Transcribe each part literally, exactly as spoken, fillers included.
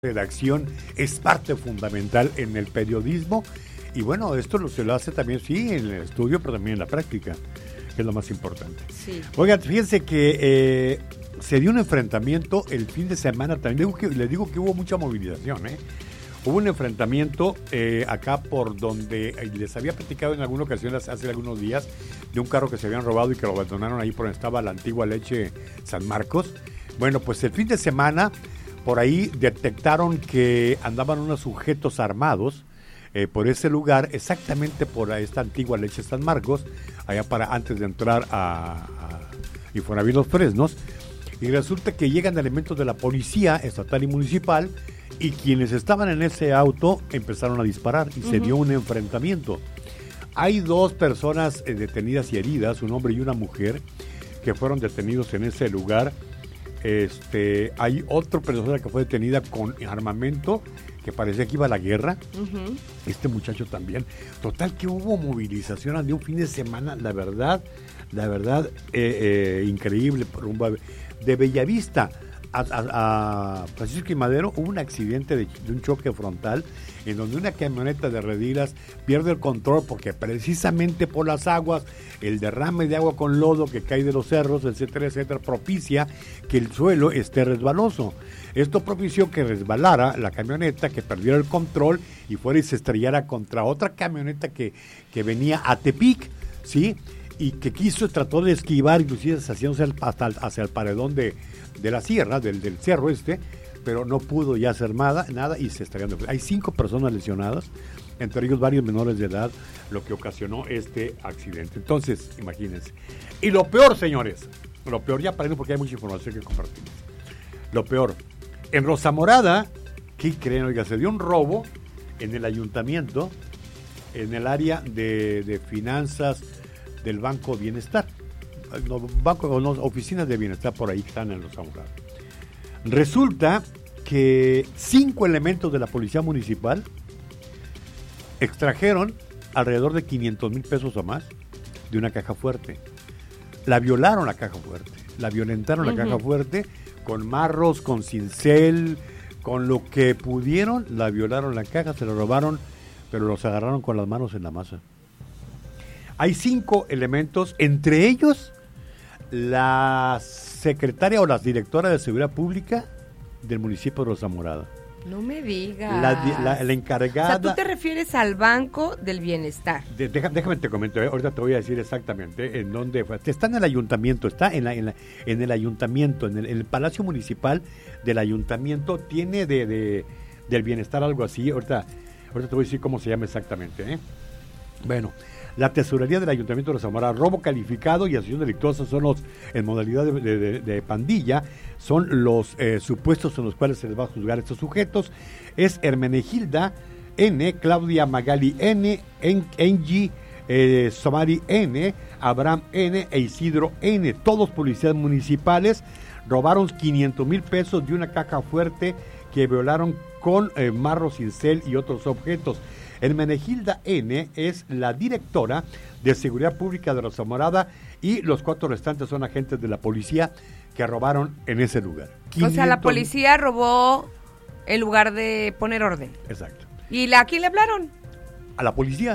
redacción es parte fundamental en el periodismo y bueno, esto lo, se lo hace también, sí, en el estudio, pero también en la práctica, que es lo más importante. Sí. Oigan, fíjense que eh, se dio un enfrentamiento el fin de semana, también les digo que, les digo que hubo mucha movilización, ¿eh? Hubo un enfrentamiento eh, acá por donde les había platicado en alguna ocasión hace algunos días de un carro que se habían robado y que lo abandonaron ahí por donde estaba la antigua leche San Marcos. Bueno, pues el fin de semana por ahí detectaron que andaban unos sujetos armados eh, por ese lugar, exactamente por esta antigua leche San Marcos, allá para antes de entrar a, a Infonavit Los Fresnos, y resulta que llegan elementos de la policía estatal y municipal, y quienes estaban en ese auto empezaron a disparar, y uh-huh. se dio un enfrentamiento. Hay dos personas eh, detenidas y heridas, un hombre y una mujer, que fueron detenidos en ese lugar. Este, hay otra persona que fue detenida con armamento que parecía que iba a la guerra. Uh-huh. Este muchacho también. Total que hubo movilización de un fin de semana, la verdad, la verdad, eh, eh, increíble. De Bellavista a, a, a Francisco y Madero hubo un accidente de, de un choque frontal en donde una camioneta de redilas pierde el control porque precisamente por las aguas, el derrame de agua con lodo que cae de los cerros, etcétera, etcétera, propicia que el suelo esté resbaloso. Esto propició que resbalara la camioneta, que perdiera el control y fuera y se estrellara contra otra camioneta que, que venía a Tepic, ¿sí? Y que quiso, trató de esquivar, inclusive hacia, hasta hacia el paredón de, de la sierra, del, del cerro este, pero no pudo ya hacer nada, nada y se estarían. Hay cinco personas lesionadas, entre ellos varios menores de edad, lo que ocasionó este accidente. Entonces, imagínense. Y lo peor, señores, lo peor, ya para irnos porque hay mucha información que compartir. Lo peor, en Rosa Morada, ¿qué creen? Oiga, se dio un robo en el ayuntamiento, en el área de, de finanzas del Banco Bienestar. No, banco, no, oficinas de bienestar por ahí que están en Rosa Morada. Resulta que cinco elementos de la policía municipal extrajeron alrededor de quinientos mil pesos o más de una caja fuerte. La violaron la caja fuerte, la violentaron uh-huh. la caja fuerte con marros, con cincel, con lo que pudieron, la violaron la caja, se la robaron, pero los agarraron con las manos en la masa. Hay cinco elementos, entre ellos la secretaria o la directora de Seguridad Pública del municipio de Rosa Morada. No me digas. La, la, la encargada... O sea, tú te refieres al Banco del Bienestar. De, deja, déjame te comento, eh, ahorita te voy a decir exactamente en dónde fue. Está en el ayuntamiento, está en, la, en, la, en el ayuntamiento, en el, en el Palacio Municipal del Ayuntamiento, tiene de, de del Bienestar algo así. Ahorita, ahorita te voy a decir cómo se llama exactamente. ¿eh? Bueno... La tesorería del Ayuntamiento de Rosa Morada, robo calificado y asociación delictuosa son los, en modalidad de, de, de pandilla, son los eh, supuestos en los cuales se les va a juzgar a estos sujetos. Es Hermenegilda N, Claudia Magali N, en, Engie eh, Somari N, Abraham N e Isidro N, todos policías municipales. Robaron quinientos mil pesos de una caja fuerte que violaron con eh, marro, cincel y otros objetos. Hermenegilda N es la directora de Seguridad Pública de Rosa Morada y los cuatro restantes son agentes de la policía que robaron en ese lugar. quinientos... O sea, la policía robó en lugar de poner orden. Exacto. ¿Y la, a quién le hablaron? A la policía.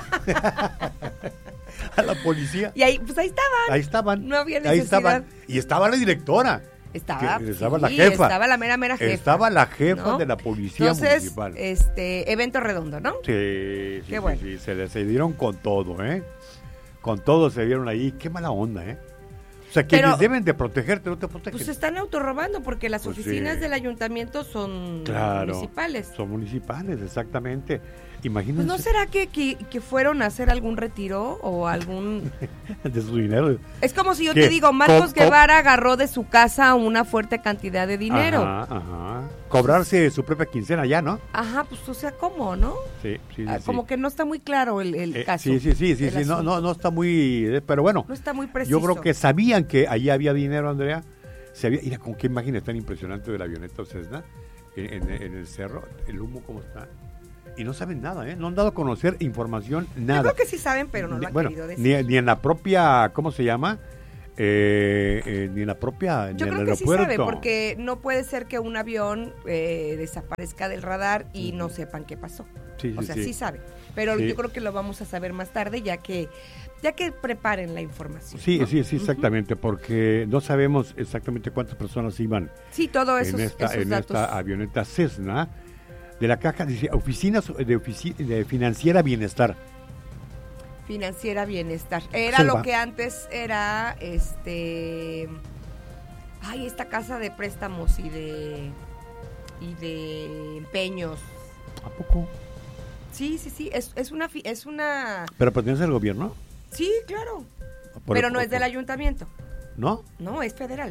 A la policía. Y ahí, pues ahí estaban. Ahí estaban. No había necesidad. Ahí estaban. Y estaba la directora. Estaba, que, estaba sí, la jefa. Estaba la mera, mera jefa. Estaba la jefa, ¿no?, de la policía Entonces, municipal. este, evento redondo, ¿no? Sí, sí, Qué sí, bueno. sí, se les se dieron con todo, ¿eh? Con todo se dieron ahí. Qué mala onda, ¿eh? O sea, quienes Pero, deben de protegerte, no te protegen. Pues se están autorrobando porque las pues oficinas sí. del ayuntamiento son claro, municipales. Son municipales, exactamente. Imagínense. Pues ¿no será que, que, que fueron a hacer algún retiro o algún... de su dinero? Es como si yo ¿Qué? te digo, Marcos Co- co- Guevara agarró de su casa una fuerte cantidad de dinero. Ajá, ajá. Cobrarse su propia quincena ya, ¿no? Ajá, pues o sea, ¿cómo, no? Sí, sí, sí. Ah, como sí. que no está muy claro el, el eh, caso. Sí, sí, sí, sí, sí. No, no, no está muy... Eh, pero bueno. No está muy preciso. Yo creo que sabían que allí había dinero, Andrea. Se había, mira, con qué imagen tan impresionante de la avioneta Cessna en, en, en el cerro, el humo cómo está. Y no saben nada, ¿eh? No han dado a conocer información, nada. Yo creo que sí saben, pero no lo ni, han bueno, querido decir. Ni, ni en la propia, ¿cómo se llama? eh, eh, ni en la propia, Yo ni en creo el que sí aeropuerto. sabe, porque no puede ser que un avión eh, desaparezca del radar y no sepan qué pasó. Sí, sí, o sea, sí, sí. sabe. Pero Sí. yo creo que lo vamos a saber más tarde, ya que ya que preparen la información. Sí, ¿no? sí, sí, Ujú. exactamente, porque no sabemos exactamente cuántas personas iban Sí, todo esos, en esta, esos en datos. esta avioneta Cessna de la caja, dice, oficinas de, ofici- de financiera bienestar. Financiera Bienestar. Era Selva. lo que antes era, este... Ay, esta casa de préstamos y de... y de empeños. ¿A poco? Sí, sí, sí, es, es una... fi- es una ¿Pero pertenece al gobierno? Sí, claro. Por- Pero no por- es del ayuntamiento. ¿No? No, es federal.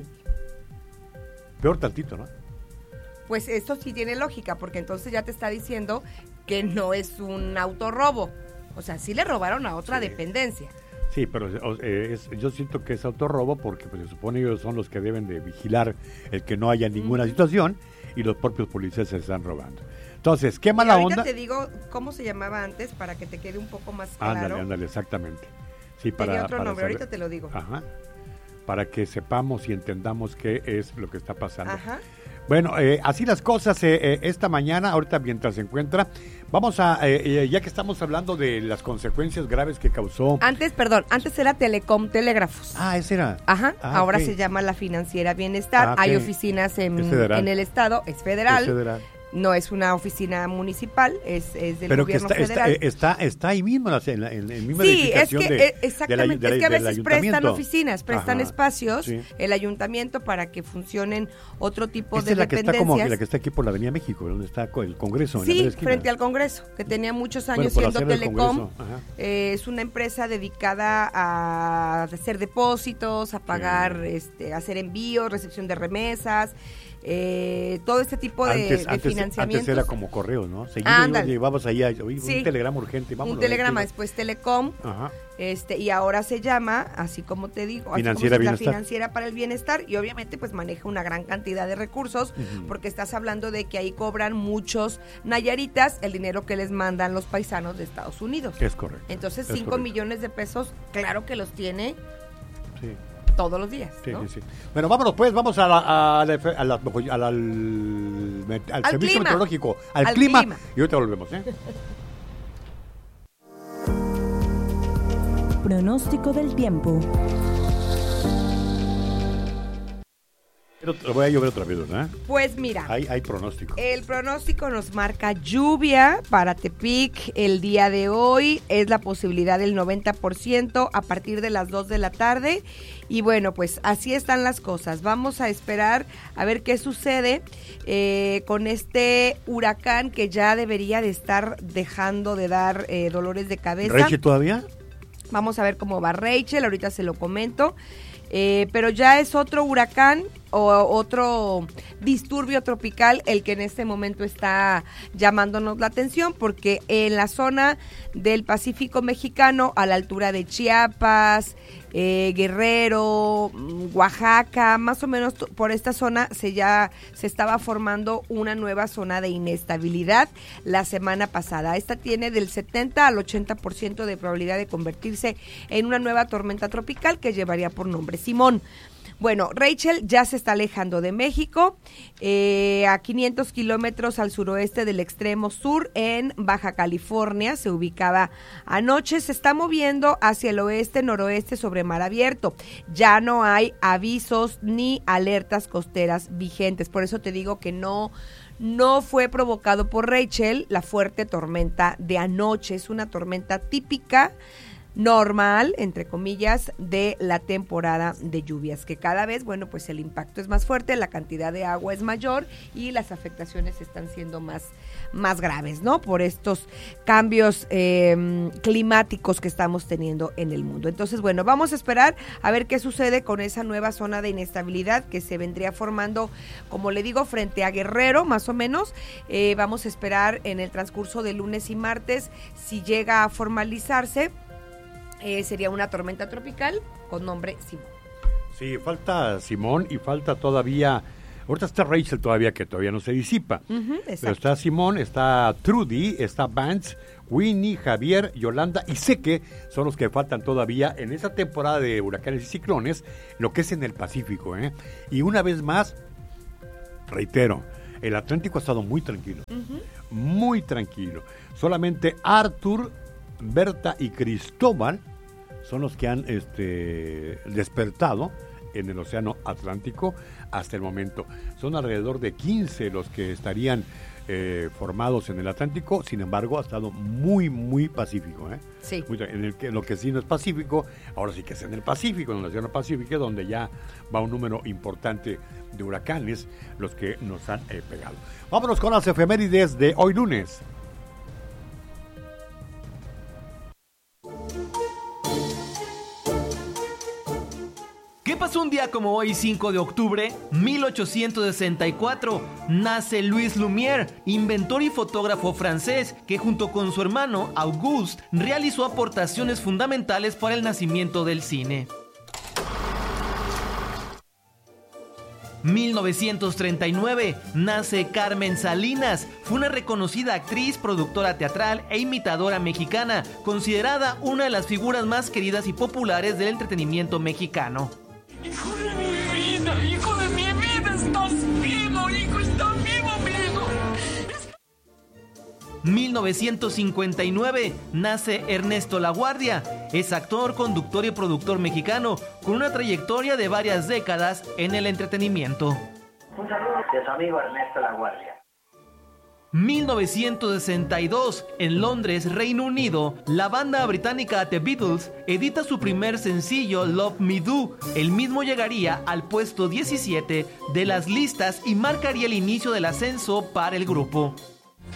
Peor tantito, ¿no? Pues esto sí tiene lógica, porque entonces ya te está diciendo que no es un autorrobo. O sea, sí le robaron a otra Sí. dependencia. Sí, pero o- eh, es- yo siento que es autorrobo porque pues, se supone ellos son los que deben de vigilar el que no haya ninguna Mm. situación y los propios policías se están robando. Entonces, qué Y mala ahorita onda. te digo cómo se llamaba antes para que te quede un poco más claro. Ándale, ándale, exactamente. Sí, Tenía para, otro para nombre, saber- ahorita te lo digo. Ajá. Para que sepamos y entendamos qué es lo que está pasando. Ajá. Bueno, eh, así las cosas eh, eh, esta mañana, ahorita mientras se encuentra, vamos a, eh, eh, ya que estamos hablando de las consecuencias graves que causó... Antes, perdón, antes era Telecom Telégrafos. Ah, ese era. Ajá, Ah, ahora ok. se llama la Financiera Bienestar. Ah, ok. Hay oficinas en, Es federal. en el estado, es federal. Es federal. No es una oficina municipal, es, es del Pero que gobierno está, está, federal. eh, está, está ahí mismo, en la, en la misma Sí, es edificación que de, eh, exactamente, de la- es que a del veces prestan ayuntamiento. oficinas, prestan Ajá, espacios, sí. el ayuntamiento para que funcionen otro tipo Esta de es la que está dependencias. como la que está aquí por la Avenida México, donde está co- el Congreso. en la Sí, mera esquina. frente al Congreso, que tenía muchos años Bueno, por siendo hacer del Telecom. Congreso, ajá. Eh, es una empresa dedicada a hacer depósitos, a pagar, Sí. este, a hacer envíos, recepción de remesas, eh, todo este tipo de, Antes, de antes, financiamientos. antes era como correos, ¿no? Seguido Ándale. llevabas ahí, oye, Sí. un telegrama urgente, vámonos. un telegrama, ahí, después Telecom, Ajá. este, y ahora se llama, así como te digo, así Financiera como se- la Bienestar. Financiera para el Bienestar, y obviamente pues maneja una gran cantidad de recursos, Ujú. porque estás hablando de que ahí cobran muchos nayaritas el dinero que les mandan los paisanos de Estados Unidos. Es correcto. Entonces, es cinco correcto. millones de pesos, claro que los tiene Sí, todos los días, sí, ¿no? sí, sí. Bueno, vámonos pues, vamos a la, a la- a la- a la- al, met- al Al servicio clima. meteorológico, al, Al clima, clima. y ahorita volvemos, ¿eh? Pronóstico del tiempo. Pero te voy a llover otra vez, ¿verdad? Pues mira, Hay, hay pronóstico. el pronóstico nos marca lluvia para Tepic el día de hoy. Es la posibilidad del noventa por ciento a partir de las dos de la tarde. Y bueno, pues así están las cosas. Vamos a esperar a ver qué sucede eh, con este huracán que ya debería de estar dejando de dar eh, dolores de cabeza. ¿Reche todavía? Vamos a ver cómo va Rachel, ahorita se lo comento. Eh, pero ya es otro huracán o otro disturbio tropical el que en este momento está llamándonos la atención, porque en la zona del Pacífico mexicano, a la altura de Chiapas, eh, Guerrero, Oaxaca, más o menos t- por esta zona se ya se estaba formando una nueva zona de inestabilidad la semana pasada. Esta tiene del setenta al ochenta por ciento de probabilidad de convertirse en una nueva tormenta tropical que llevaría por nombre Simón. Bueno, Rachel ya se está alejando de México, eh, a quinientos kilómetros al suroeste del extremo sur, en Baja California, se ubicaba anoche, se está moviendo hacia el oeste-noroeste sobre mar abierto. Ya no hay avisos ni alertas costeras vigentes, por eso te digo que no... No fue provocado por Rachel la fuerte tormenta de anoche, es una tormenta típica, normal, entre comillas, de la temporada de lluvias, que cada vez, bueno, pues el impacto es más fuerte, la cantidad de agua es mayor y las afectaciones están siendo más, más graves, ¿no? Por estos cambios eh, climáticos que estamos teniendo en el mundo. Entonces, bueno, vamos a esperar a ver qué sucede con esa nueva zona de inestabilidad que se vendría formando, como le digo, frente a Guerrero, más o menos. Eh, vamos a esperar en el transcurso de lunes y martes si llega a formalizarse. Eh, sería una tormenta tropical con nombre Simón. Sí, falta Simón y falta todavía... Ahorita está Rachel todavía, que todavía no se disipa. Uh-huh, Pero está Simón, está Trudy, está Vance, Winnie, Javier, Yolanda y Seque son los que faltan todavía en esta temporada de huracanes y ciclones, lo que es en el Pacífico, ¿eh? Y una vez más, reitero, el Atlántico ha estado muy tranquilo, uh-huh. muy tranquilo. Solamente Arthur, Berta y Cristóbal son los que han este, despertado en el Océano Atlántico hasta el momento. Son alrededor de quince los que estarían eh, formados en el Atlántico, sin embargo ha estado muy, muy pacífico. ¿eh? Sí. Muy, en, el, en lo que sí no es Pacífico, ahora sí que es en el Pacífico, en el Océano Pacífico, donde ya va un número importante de huracanes los que nos han eh, pegado. Vámonos con las efemérides de hoy lunes. ¿Qué pasó un día como hoy, cinco de octubre? mil ochocientos sesenta y cuatro, nace Louis Lumière, inventor y fotógrafo francés, que junto con su hermano Auguste realizó aportaciones fundamentales para el nacimiento del cine. mil novecientos treinta y nueve, nace Carmen Salinas, fue una reconocida actriz, productora teatral e imitadora mexicana, considerada una de las figuras más queridas y populares del entretenimiento mexicano. Hijo de mi vida, hijo de mi vida, estás vivo, hijo, estás vivo, amigo. mil novecientos cincuenta y nueve, nace Ernesto LaGuardia, es actor, conductor y productor mexicano, con una trayectoria de varias décadas en el entretenimiento. Un saludo de su amigo Ernesto LaGuardia. mil novecientos sesenta y dos, en Londres, Reino Unido, la banda británica The Beatles edita su primer sencillo Love Me Do. El mismo llegaría al puesto diecisiete de las listas y marcaría el inicio del ascenso para el grupo.